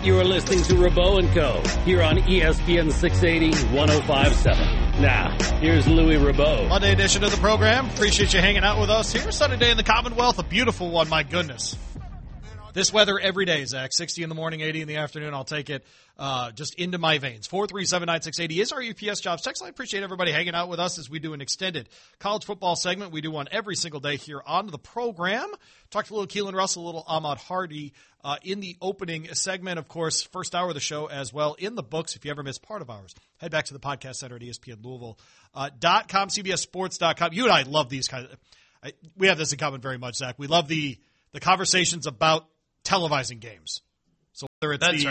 You are listening to Rabeau & Co. here on ESPN 680 105.7. Now, here's Louis Rabeau. Monday edition of the program. Appreciate you hanging out with us here. Sunny day in the Commonwealth. A beautiful one, my goodness. This weather every day, Zach. 60 in the morning, 80 in the afternoon. I'll take it just into my veins. 437-9680 is our UPS Jobs text. I appreciate everybody hanging out with us as we do an extended college football segment. We do one every single day here on the program. Talked a little Keelan Russell, a little Ahmad Hardy in the opening segment. Of course, first hour of the show as well in the books. If you ever missed part of ours, head back to the podcast center at ESPNLouisville.com, CBSSports.com. You and I love these kinds of – we have this in common very much, Zach. We love the conversations about televising games. So whether it's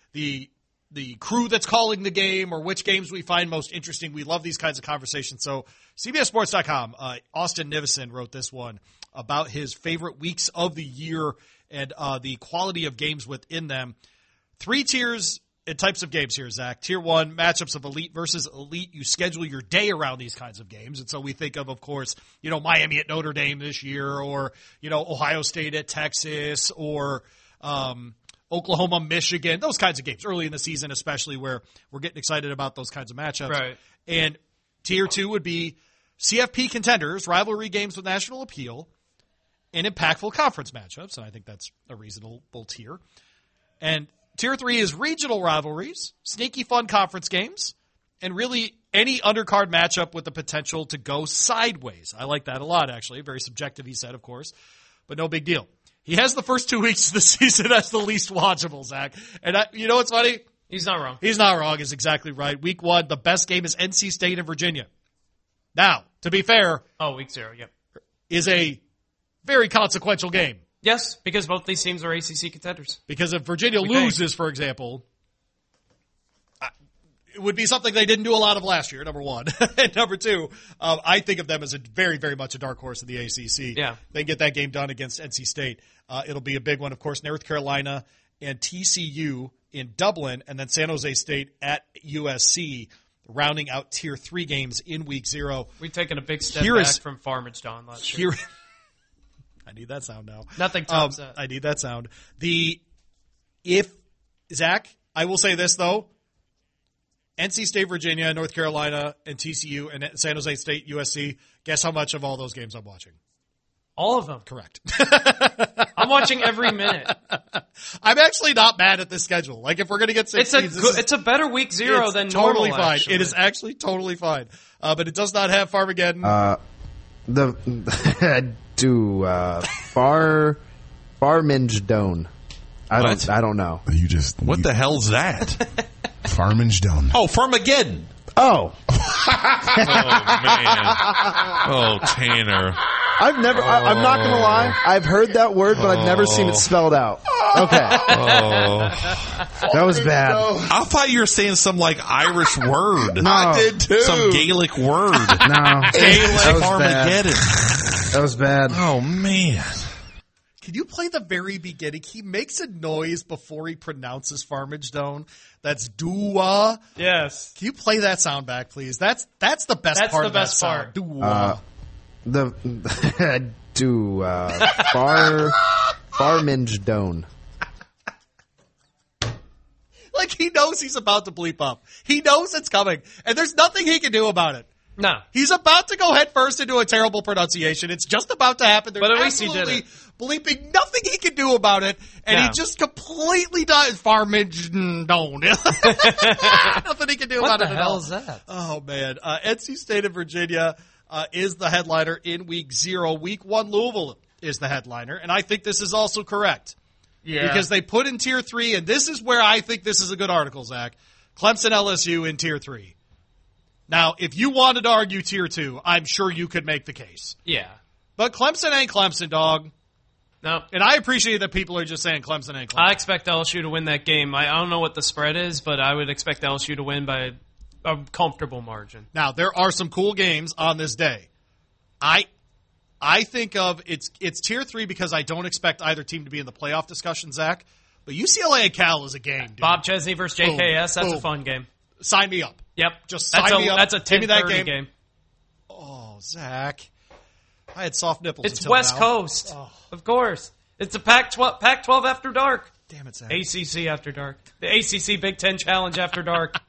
the crew that's calling the game or which games we find most interesting, we love these kinds of conversations. So CBSSports.com, Austin Nivison wrote this one about his favorite weeks of the year and the quality of games within them. 3 tiers and types of games here, Zach. Tier 1, matchups of elite versus elite. You schedule your day around these kinds of games. And so we think of course, Miami at Notre Dame this year or, Ohio State at Texas or Oklahoma, Michigan, those kinds of games early in the season, especially where we're getting excited about those kinds of matchups. Right. And tier 2 would be CFP contenders, rivalry games with national appeal, and impactful conference matchups. And I think that's a reasonable tier. And tier 3 is regional rivalries, sneaky fun conference games, and really any undercard matchup with the potential to go sideways. I like that a lot, actually. Very subjective, he said, of course, but no big deal. He has the first 2 weeks of the season as the least watchable, Zach. And you know what's funny? He's not wrong. He's not wrong. He's exactly right. Week 1, the best game is NC State and Virginia. Now, to be fair. Week 0, yep. Is a very consequential game. Yes, because both these teams are ACC contenders. Because if Virginia loses, for example, it would be something they didn't do a lot of last year, number one. And number 2, I think of them as a very, very much a dark horse in the ACC. Yeah. They get that game done against NC State. It'll be a big one. Of course, North Carolina and TCU in Dublin, and then San Jose State at USC, rounding out Tier 3 games in Week 0. We've taken a big step back from Farmage Dawn last year. I need that sound now. Nothing tops that. I need that sound. Zach, I will say this, though. NC State, Virginia, North Carolina, and TCU, and San Jose State, USC. Guess how much of all those games I'm watching? All of them. Correct. I'm watching every minute. I'm actually not mad at this schedule. Like, if we're going to get 6 seeds, it's a better Week 0 than totally normal, fine. actually. It is actually totally fine. But it does not have Farmageddon. Farmage Doan. I don't know. What the hell's that? Farmage Doan. Oh, Farmageddon. Oh. Oh, man. Oh, Tanner. I'm not going to lie. I've heard that word, but I've never seen it spelled out. Okay. That was bad. I thought you were saying some Irish word. No. I did too. Some Gaelic word. No. Gaelic Farmageddon. That was bad. Oh, man. Can you play the very beginning? He makes a noise before he pronounces Farmage Doan. That's dua. Yes. Can you play that sound back, please? That's the best part of that sound. Dua. Farmage Doan. Like, he knows he's about to bleep up. He knows it's coming, and there's nothing he can do about it. No. He's about to go head first into a terrible pronunciation. It's just about to happen. There's but at least he did absolutely it. Bleeping nothing he can do about it, and he just completely dies. Farmage Doan. Nothing he can do about it at all. What the hell is that? Oh, man. NC State of Virginia is the headliner in Week 0. Week 1, Louisville is the headliner, and I think this is also correct. Yeah. Because they put in Tier 3, and this is where I think this is a good article, Zach. Clemson LSU in Tier 3. Now, if you wanted to argue Tier 2, I'm sure you could make the case. Yeah. But Clemson ain't Clemson, dog. No. And I appreciate that people are just saying Clemson ain't Clemson. I expect LSU to win that game. I don't know what the spread is, but I would expect LSU to win by a comfortable margin. Now, there are some cool games on this day. I think of it's Tier 3 because I don't expect either team to be in the playoff discussion, Zach. But UCLA and Cal is a game, dude. Bob Chesney versus JKS, that's Boom. a fun game. Sign me up. Yep. Just sign me up. That's a Give me that 10-30 game. Oh, Zach. I had soft nipples. It's until West now. Coast. Oh. Of course. It's a Pac-12 after dark. Damn it, Zach. ACC after dark. The ACC Big Ten Challenge after dark.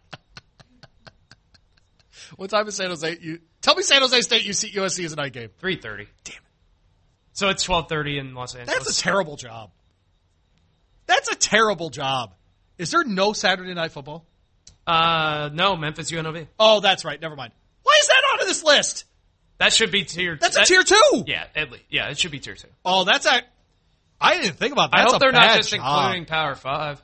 What time is San Jose? Tell me San Jose State USC is a night game. 3:30. Damn it. So it's 12:30 in Los Angeles. That's a terrible job. That's a terrible job. Is there no Saturday night football? No, Memphis UNLV. Oh, that's right. Never mind. Why is that on this list? That should be tier. That's a tier 2. Yeah, at least. Yeah, it should be tier 2. Oh, I didn't think about that. I That's hope a they're not bad just job. including Power 5.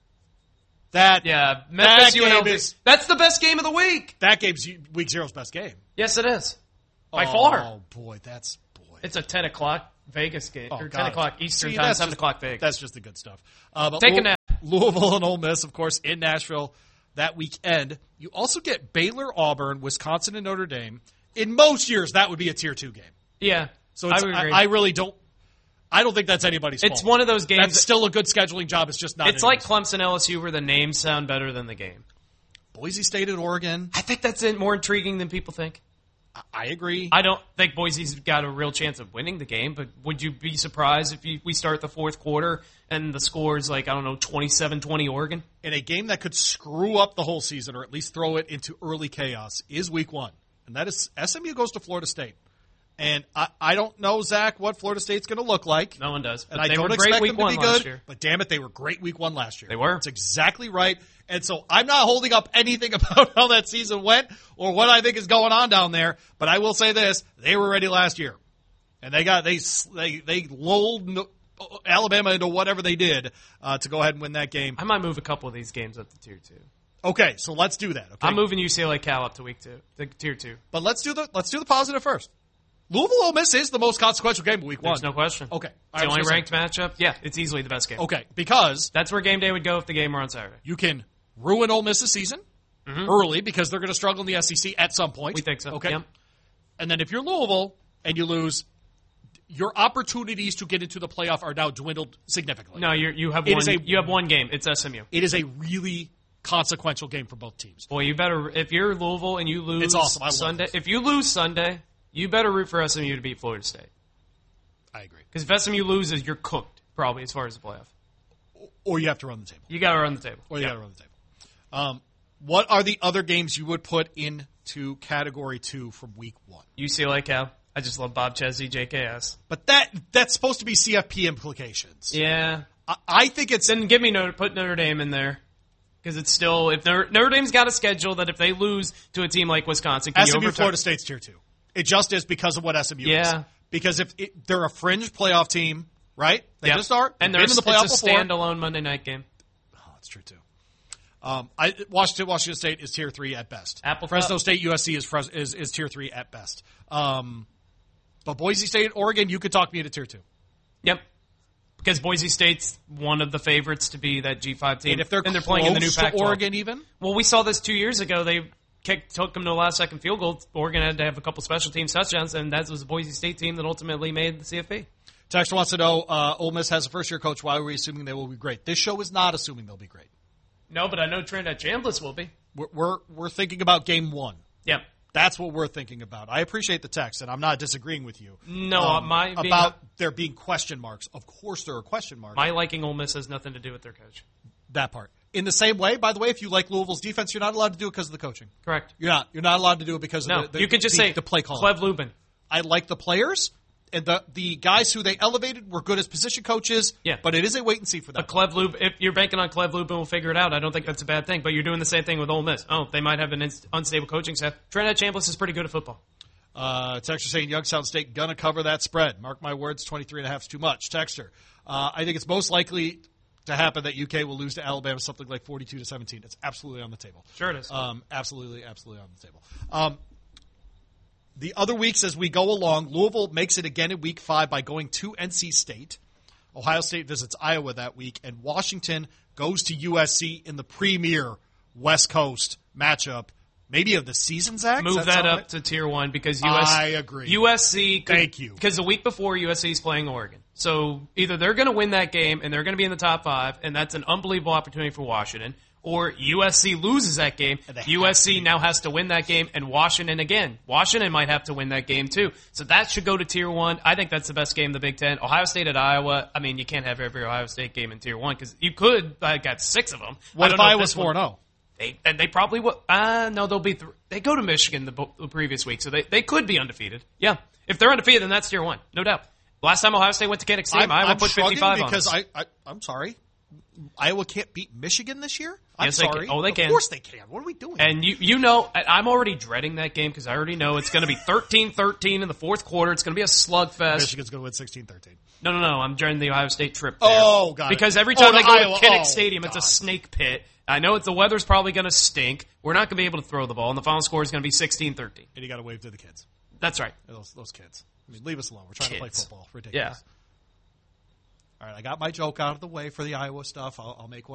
Yeah, Memphis game UNLV. That's the best game of the week. That game's week 0's best game. Yes, it is. By far. Oh, boy. It's a 10 o'clock Vegas game. Oh, or 10 God. o'clock Eastern See, time, that's 7 just- o'clock Vegas. That's just the good stuff. But Take a nap. Louisville and Ole Miss, of course, in Nashville that weekend. You also get Baylor, Auburn, Wisconsin, and Notre Dame. In most years, that would be a tier 2 game. Yeah. So I would agree. I really don't. I don't think that's anybody's fault. It's one of those games. That's still a good scheduling job. It's just not. It's like anybody's Clemson LSU where the names sound better than the game. fault. Boise State at Oregon. I think that's more intriguing than people think. I agree. I don't think Boise's got a real chance of winning the game, but would you be surprised if we start the fourth quarter and the score is 27-20 Oregon? In a game that could screw up the whole season or at least throw it into early chaos is week 1. And that is SMU goes to Florida State. And I don't know, Zach, what Florida State's going to look like. No one does. And But I they don't were great expect week them to 1 be last good. year. But damn it, they were great week 1 last year. They were. That's exactly right. And so I'm not holding up anything about how that season went or what I think is going on down there. But I will say this: they were ready last year, and they lulled Alabama into whatever they did to go ahead and win that game. I might move a couple of these games up to tier 2. Okay, so let's do that. Okay, I'm moving UCLA Cal up to week 2, the tier 2. but let's do the positive first. Louisville Ole Miss is the most consequential game of week 1. There's no question. Okay, It's the only ranked matchup. Yeah, it's easily the best game. Okay, because That's where game day would go if the game were on Saturday. you can ruin Ole Miss's season early because they're going to struggle in the SEC at some point. We think so. Okay, Yep. and then if you're Louisville and you lose, your opportunities to get into the playoff are now dwindled significantly. No, you have It one. is a- You have one game. It's SMU. It is a really consequential game for both teams. Boy, you better if you're Louisville and you lose It's awesome. I love Sunday. this. If you lose Sunday, you better root for SMU to beat Florida State. I agree. Because if SMU loses, you're cooked probably as far as the playoff. Or you have to run the table. You got to run the table. Or you got to run the table. What are the other games you would put into Category 2 from Week 1? UCLA Cal. I just love Bob Chesney, JKS. But that's supposed to be CFP implications. Yeah. I think it's Then put Notre Dame in there. Because it's still, if Notre Dame's got a schedule that if they lose to a team like Wisconsin, can you SMU overturn? Florida State's Tier 2. It just is because of what SMU is. Yeah. Because if they're a fringe playoff team, right? They Yep. just are. And They've been in the playoff it's a before. standalone Monday night game. Oh, that's true too. Washington State is Tier 3 at best. Apple Fresno Cup. State USC is Tier 3 at best. But Boise State, Oregon, you could talk me into Tier 2. Yep. Because Boise State's one of the favorites to be that G5 team. And if they're playing in the new close to Pac-12. Oregon even? Well, we saw this 2 years ago. They took them to the last second field goal. Oregon had to have a couple special teams touchdowns, and that was the Boise State team that ultimately made the CFP. Texter wants to know, Ole Miss has a first-year coach. Why are we assuming they will be great? This show is not assuming they'll be great. No, but I know Trinidad Chambliss will be. We're thinking about Game 1. Yep. That's what we're thinking about. I appreciate the text, and I'm not disagreeing with you. No, about there being question marks. Of course there are question marks. My liking Ole Miss has nothing to do with their coach. That part. In the same way, by the way, if you like Louisville's defense, you're not allowed to do it because of the coaching. Correct. You're not. You're not allowed to do it because No, of the you could just say the play call. Clev Lubin. I like the players, and the guys who they elevated were good as position coaches. Yeah. But it is a wait and see for them. But Clev Lubin, if you're banking on Clev Lubin, we'll figure it out. I don't think that's a bad thing. But you're doing the same thing with Ole Miss. Oh, they might have an unstable coaching staff. Trinidad Chambliss is pretty good at football. Texter saying Youngstown State gonna cover that spread. Mark my words, 23.5 is too much. Texter, I think it's most likely to happen that UK will lose to Alabama something like 42-17. It's absolutely on the table. Sure it is. Absolutely on the table. The other weeks as we go along, Louisville makes it again in Week 5 by going to NC State. Ohio State visits Iowa that week, and Washington goes to USC in the premier West Coast matchup. Maybe of the season, Zach? Move Does that sound up right? to Tier 1 because I agree. USC. Thank you. Because the week before, USC is playing Oregon. So either they're going to win that game and they're going to be in the top 5, and that's an unbelievable opportunity for Washington, or USC loses that game. USC now has to win that game, and Washington again. Washington might have to win that game too. So that should go to Tier 1. I think that's the best game in the Big Ten. Ohio State at Iowa. I mean, you can't have every Ohio State game in Tier 1 because you could. I got 6 of them. What if Iowa's 4-0? They probably will. No, they'll be. They go to Michigan the previous week, so they could be undefeated. Yeah, if they're undefeated, then that's Tier 1, no doubt. Last time Ohio State went to Kinnick Stadium, Iowa put 55 on because us. I'm sorry, Iowa can't beat Michigan this year. Yes, I'm they sorry. can. Oh, they can. Of course they can. What are we doing? And you know, I'm already dreading that game because I already know it's going to be 13-13 in the fourth quarter. It's going to be a slugfest. Michigan's going to win 16-13. No. I'm dreading the Ohio State trip there. Oh, got it. Because every time they go Iowa. to Kinnick Stadium, it's a snake pit. I know the weather's probably going to stink. We're not going to be able to throw the ball, and the final score is going to be 16-13. And you got to wave to the kids. That's right. Those kids. I mean, leave us alone. We're trying to play football. Ridiculous. Yeah. All right, I got my joke out of the way for the Iowa stuff. I'll make one.